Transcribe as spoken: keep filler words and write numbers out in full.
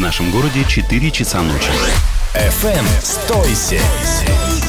В нашем городе четыре часа ночи. эф эм сто семь.